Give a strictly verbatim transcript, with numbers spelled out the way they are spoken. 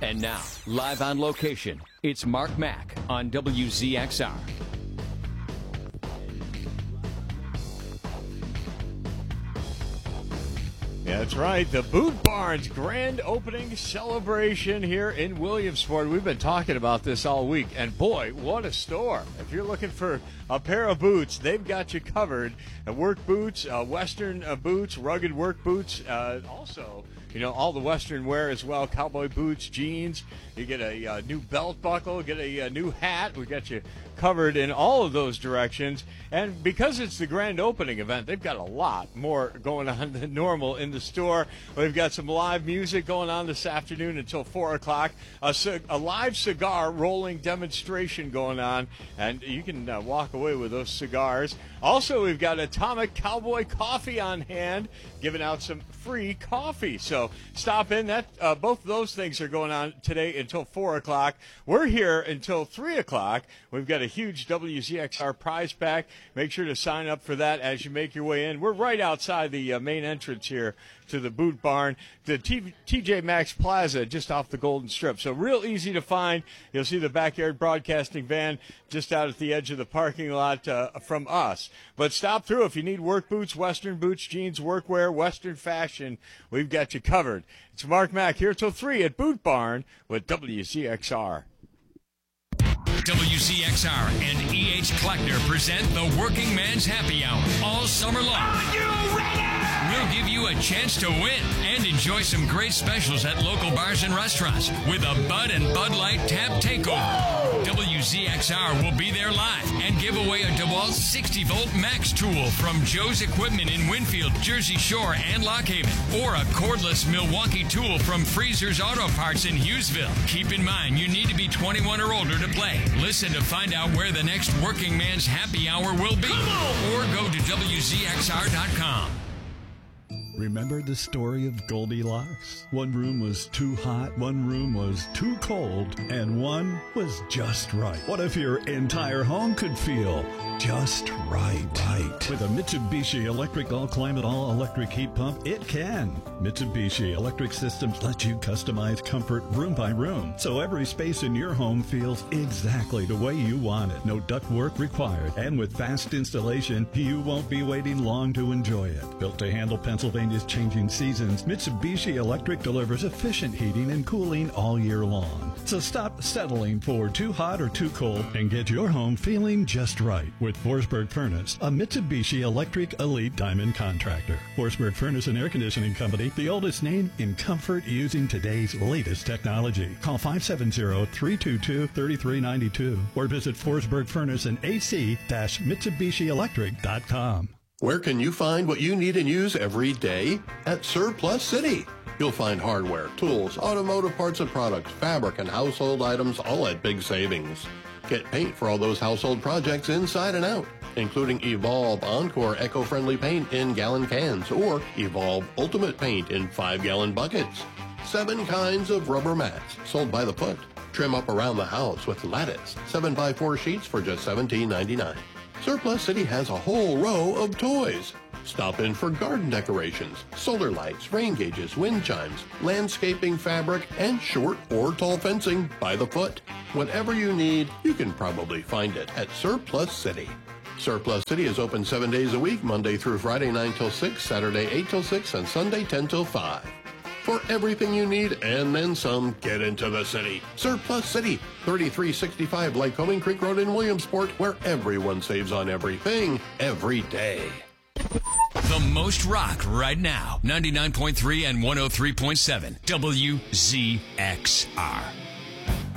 And now, live on location, it's Mark Mack on W Z X R. Yeah, that's right. The Boot Barn's grand opening celebration here in Williamsport. We've been talking about this all week, and boy, what a store. If you're looking for a pair of boots, they've got you covered. Uh, work boots, uh, Western uh, boots, rugged work boots, uh, also, you know, all the Western wear as well, cowboy boots, jeans. You get a uh, new belt buckle, get a, a new hat. We got you covered in all of those directions. And because it's the grand opening event, they've got a lot more going on than normal in the store. We've got some live music going on this afternoon until four o'clock, a, a live cigar rolling demonstration going on, and you can uh, walk away with those cigars. Also, we've got Atomic Cowboy Coffee on hand, giving out some free coffee. So stop in. That uh, both of those things are going on today until four o'clock. We're here until three o'clock. We've got a huge W Z X R prize pack. Make sure to sign up for that as you make your way in. We're right outside the uh, main entrance here to the Boot Barn, the T- TJ Maxx Plaza, just off the Golden Strip. So real easy to find. You'll see the backyard broadcasting van just out at the edge of the parking lot uh, from us. But stop through if you need work boots, Western boots, jeans, workwear, Western fashion. We've got you covered. It's Mark Mack here till three at Boot Barn with W Z X R. W Z X R and E H Kleckner present the Working Man's Happy Hour all summer long. Are you ready? We'll give you a chance to win and enjoy some great specials at local bars and restaurants with a Bud and Bud Light Tap Takeover. W Z X R will be there live and give away a DeWalt sixty volt Max tool from Joe's Equipment in Winfield, Jersey Shore, and Lock Haven, or a cordless Milwaukee tool from Freezer's Auto Parts in Hughesville. Keep in mind, you need to be twenty-one or older to play. Listen to find out where the next Working Man's Happy Hour will be, or go to W Z X R dot com. Remember the story of Goldilocks? One room was too hot, one room was too cold, and one was just right. What if your entire home could feel just right? Right. With a Mitsubishi Electric All-Climate All-Electric Heat Pump, it can. Mitsubishi Electric Systems let you customize comfort room by room, so every space in your home feels exactly the way you want it. No ductwork required, and with fast installation, you won't be waiting long to enjoy it. Built to handle Pennsylvania's changing seasons, Mitsubishi Electric delivers efficient heating and cooling all year long. So stop settling for too hot or too cold and get your home feeling just right with Forsberg Furnace, a Mitsubishi Electric Elite Diamond contractor. Forsberg Furnace and Air Conditioning Company, the oldest name in comfort using today's latest technology. Call five seven zero, three two two, three three nine two or visit Forsberg Furnace and A C Mitsubishi Electric dot com. Where can you find what you need and use every day? At Surplus City. You'll find hardware, tools, automotive parts and products, fabric, and household items all at big savings. Get paint for all those household projects inside and out, including Evolve Encore eco-friendly paint in gallon cans or Evolve Ultimate paint in five-gallon buckets. Seven kinds of rubber mats sold by the foot. Trim up around the house with lattice, seven by four sheets for just seventeen ninety-nine. Surplus City has a whole row of toys. Stop in for garden decorations, solar lights, rain gauges, wind chimes, landscaping fabric, and short or tall fencing by the foot. Whatever you need, you can probably find it at Surplus City. Surplus City is open seven days a week, Monday through Friday nine till six, Saturday eight till six, and Sunday ten till five. For everything you need and then some, get into the city. Surplus City, thirty-three sixty-five Lycoming Creek Road in Williamsport, where everyone saves on everything, every day. The most rock right now. ninety-nine point three and one oh three point seven. W Z X R.